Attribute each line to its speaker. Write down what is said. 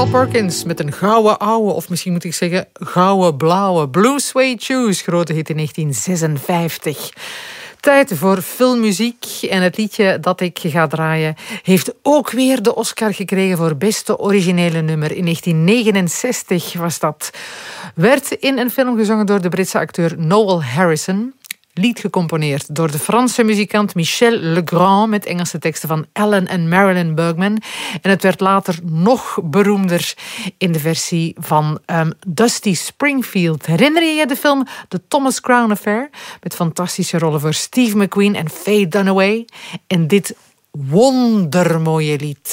Speaker 1: Carl Perkins met een gouden ouwe, of misschien moet ik zeggen gouden blauwe. Blue Suede Shoes, grote hit in 1956. Tijd voor filmmuziek. En het liedje dat ik ga draaien heeft ook weer de Oscar gekregen voor beste originele nummer. In 1969 was dat. Werd in een film gezongen door de Britse acteur Noel Harrison. Lied gecomponeerd door de Franse muzikant Michel Legrand met Engelse teksten van Alan en Marilyn Bergman. En het werd later nog beroemder in de versie van Dusty Springfield. Herinner je je de film The Thomas Crown Affair? Met fantastische rollen voor Steve McQueen en Faye Dunaway. En dit wondermooie lied.